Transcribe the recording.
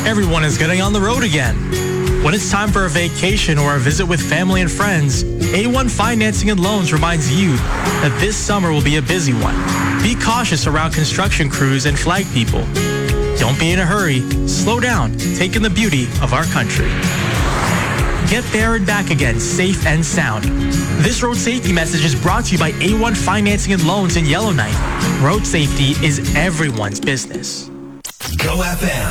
Everyone is getting on the road again. When it's time for a vacation or a visit with family and friends, A1 Financing and Loans reminds you that this summer will be a busy one. Be cautious around construction crews and flag people. Don't be in a hurry. Slow down, take in the beauty of our country. Get there and back again, safe and sound. This road safety message is brought to you by A1 Financing and Loans in Yellowknife. Road safety is everyone's business. Go FM.